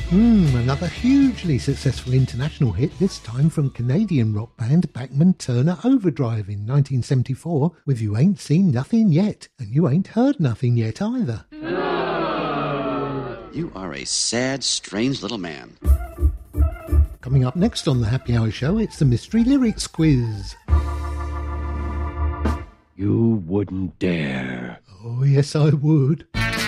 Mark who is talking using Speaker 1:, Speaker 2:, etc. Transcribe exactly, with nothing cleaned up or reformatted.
Speaker 1: Hmm, another hugely successful international hit, this time from Canadian rock band Bachman Turner Overdrive in nineteen seventy-four with You Ain't Seen Nothing Yet, and You Ain't Heard Nothing Yet either.
Speaker 2: You are a sad, strange little man.
Speaker 1: Coming up next on the Happy Hour Show, it's the Mystery Lyrics Quiz.
Speaker 3: You wouldn't dare.
Speaker 1: Oh, yes, I would.